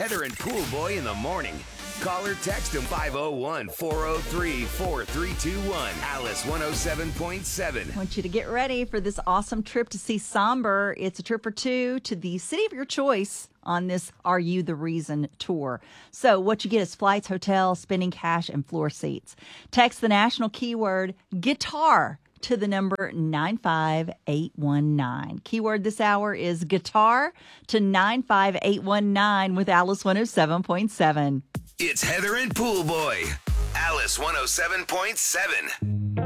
Heather and Pool Boy in the morning. Call or text them 501-403-4321. Alice 107.7. I want you to get ready for this awesome trip to see Somber. It's a trip for two to the city of your choice on this Are You the Reason tour. So what you get is flights, hotel, spending cash, and floor seats. Text the national keyword guitar to the number 95819. Keyword this hour is guitar to 95819 with Alice 107.7. It's Heather and Pool Boy. Alice 107.7.